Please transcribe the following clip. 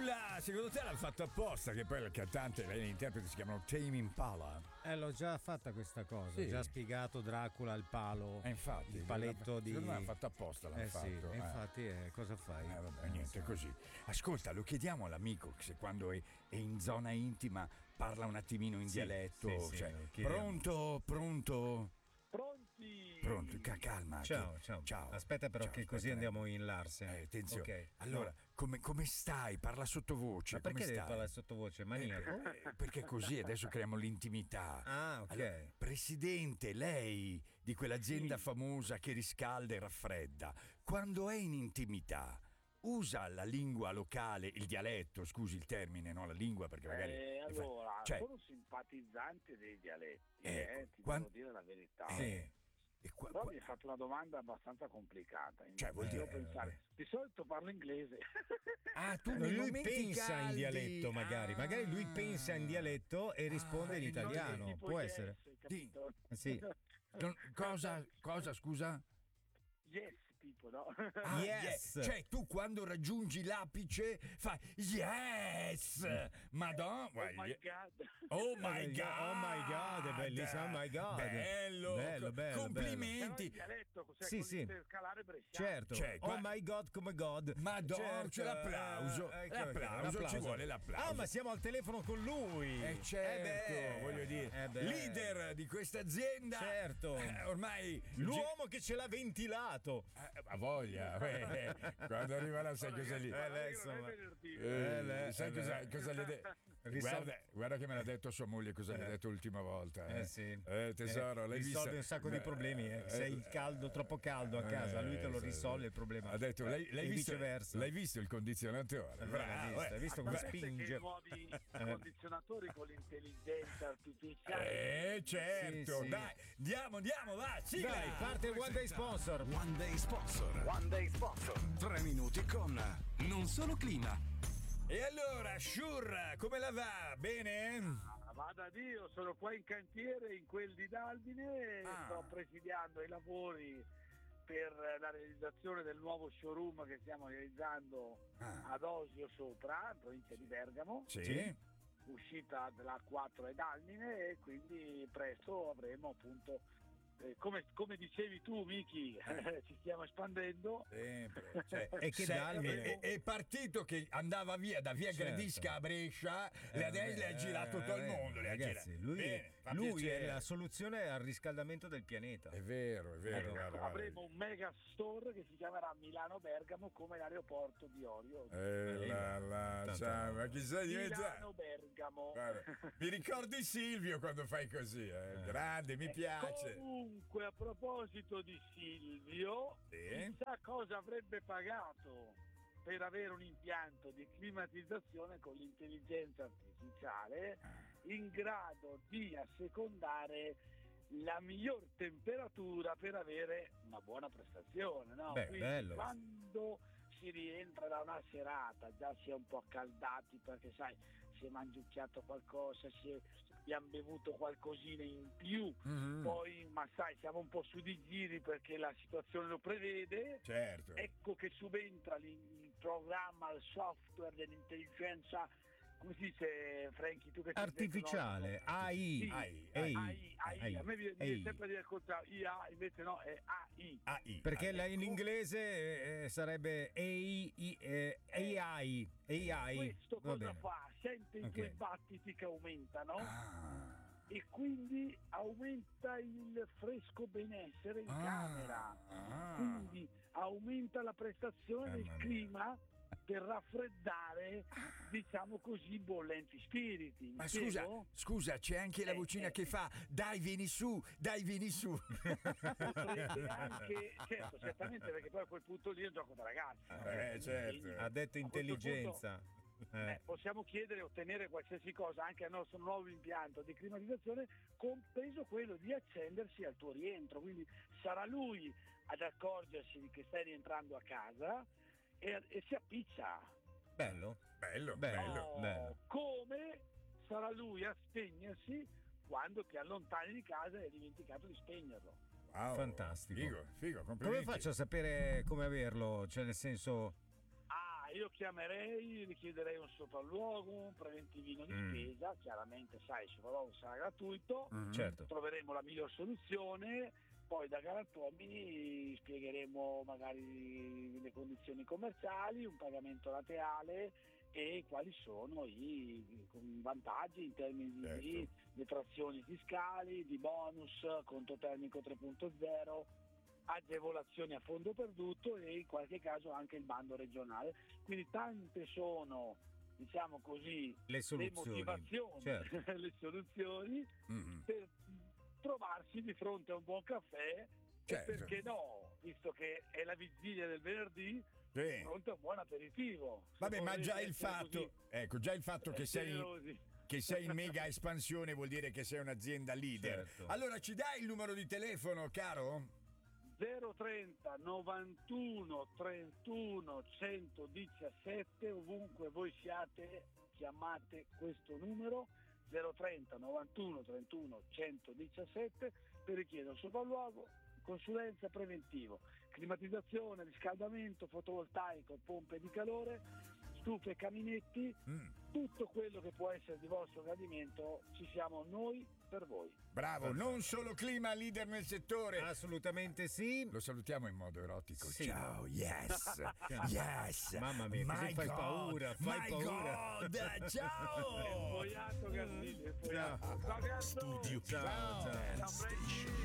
Sciulla, secondo te l'ha fatto apposta? Che poi il cantante e lei l'interprete si chiamano Tame Impala. L'ho già fatta questa cosa, Sì. ho già spiegato Dracula al palo. Infatti, il paletto di. Secondo me l'ha fatto apposta, l'hanno fatto. Sì, infatti, cosa fai? Vabbè, niente, così. Ascolta, lo chiediamo all'amico se quando è in zona intima parla un attimino in dialetto. Sì, cioè, chiediamo. Pronto? Pronti? Pronto, calma. Ciao. Aspetta però Ciao, che così aspetta. andiamo in Larsen. Attenzione. Ok. Allora, come stai? Parla sottovoce. Ma perché come devi stai? parlare sottovoce? Maniaco? Perché così adesso creiamo l'intimità. Ah, ok. Allora, presidente, lei di quell'azienda famosa che riscalda e raffredda, quando è in intimità usa la lingua locale, il dialetto, scusi il termine, no? La lingua, perché magari allora, cioè, sono simpatizzante dei dialetti, ti quando- devo dire la verità. sì. Però mi hai fatto una domanda abbastanza complicata. Cioè, vuol dire- Devo pensare. Di solito parlo inglese. Ah, tu No, nei lui momenti pensa in caldi. dialetto magari lui pensa in dialetto e risponde in Tipo italiano, tipo può yes, essere. capito? Sì. Cosa, scusa? Yes, tipo, no? Yes. Cioè tu quando raggiungi l'apice fai yes, madonna. Oh my God. Oh my god, Oh my God, è bellissimo, oh my God. bello, complimenti. Però il dialetto, cos'è? Sì, Con sì. l'interscalare bresciano. Certo. Cioè, Oh my God, come God. Madonna, Certo. c'è l'applauso. L'applauso, ci vuole l'applauso. Ah, ma siamo al telefono con lui. Certo, voglio dire, leader di questa azienda. Certo. Ormai L'uomo che ce l'ha ventilato. ha voglia. Quando arriva là sai cosa gli sai cosa gli ha detto? Guarda che me l'ha detto sua moglie cosa gli ha detto l'ultima volta. Sì. Tesoro, l'hai vista? Risolve un sacco di problemi. Sei troppo caldo a casa, lui te lo risolve il problema. Ha detto l'hai visto, viceversa. l'hai visto il condizionatore? Bravo, Hai visto come spinge? I nuovi condizionatori con l'intelligenza artificiale. Certo. Sì. Dai, andiamo, va, sigla. Dai, parte il One Day Sponsor. One Day Sponsor. 3 minuti con Non Solo Clima. E allora, Sciurra, come la va? Bene? Vada Dio, sono qua in cantiere in quel di D'Aldine, sto presidiando i lavori per la realizzazione del nuovo showroom che stiamo realizzando ad Osio Sopra, in provincia di Bergamo. Sì. Uscita della 4 è D'Aldine e quindi presto avremo appunto come dicevi tu Miki, ci stiamo espandendo Sempre. Cioè, E che D'Aldine è partito che andava via da via Gradisca a Brescia e adesso le ha girato tutto il mondo. Ragazzi, lui è la soluzione al riscaldamento del pianeta. È vero. Guarda. Avremo un mega store che si chiamerà Milano Bergamo come l'aeroporto di Orio. Ma chissà Milano Bergamo. Guarda, mi ricordi Silvio quando fai così, grande, mi piace. Comunque, a proposito di Silvio, chissà cosa avrebbe pagato per avere un impianto di climatizzazione con l'intelligenza artificiale in grado di assecondare la miglior temperatura per avere una buona prestazione, no? Beh, quindi bello. quando si rientra da una serata già si è un po' accaldati perché sai si è mangiucchiato qualcosa, abbiamo bevuto qualcosina in più, poi ma sai siamo un po' su di giri perché la situazione lo prevede, certo. Ecco che subentra il programma, il software dell'intelligenza, come si dice Franky, tu che sei artificiale, AI. A me viene sempre a dire al contrario, IA invece no, è AI. Perché in inglese sarebbe AI. Questo cosa fa? Sente i tuoi battiti che aumentano e quindi aumenta il fresco benessere in camera, quindi aumenta la prestazione del clima per raffreddare, diciamo così, bollenti spiriti. Ma scusa, c'è anche la vocina che fa dai vieni su. Potrebbe anche, certo, certamente, perché poi a quel punto lì è un gioco da ragazzi. Certo. Quindi, Ha detto intelligenza. possiamo chiedere e ottenere qualsiasi cosa anche al nostro nuovo impianto di climatizzazione, compreso quello di accendersi al tuo rientro, quindi sarà lui ad accorgersi che stai rientrando a casa e si appiccia. Bello. Come sarà lui a spegnersi quando ti allontani di casa e hai dimenticato di spegnerlo. Wow, fantastico. Figo, complimenti. Come faccio a sapere come averlo? Cioè, nel senso. io chiamerei, richiederei un sopralluogo, un preventivino di spesa, chiaramente sai, il sopralluogo sarà gratuito, Certo. troveremo la miglior soluzione, poi da galantuomini spiegheremo magari le condizioni commerciali, un pagamento laterale e quali sono i vantaggi in termini di detrazioni fiscali, di bonus, conto termico 3.0, agevolazioni a fondo perduto e in qualche caso anche il bando regionale. Quindi tante sono, diciamo così, Le soluzioni. motivazioni, Certo. le soluzioni per trovarsi di fronte a un buon caffè Certo. e perché no, visto che è la vigilia del venerdì, di fronte a un buon aperitivo. Vabbè, ma Volete già il essere fatto, così ecco, già il fatto che generosi. sei in mega espansione vuol dire che sei un'azienda leader. Certo. Allora ci dai il numero di telefono, caro? 030 91 31 117, ovunque voi siate chiamate questo numero 030 91 31 117 per richiedere un sopralluogo, consulenza preventivo, climatizzazione, riscaldamento, fotovoltaico, pompe di calore, stufe e caminetti, tutto quello che può essere di vostro gradimento, ci siamo noi per voi. Bravo, non solo clima, leader nel settore. Assolutamente sì. Lo salutiamo in modo erotico. Sì. Ciao, yes, yes. Mamma mia, così My fai God, paura, fai my paura. God, ciao. Fogliato Gazzini, fogliato. Ciao, Gazzo. Studio Ciao, ciao. Ciao, Frankie.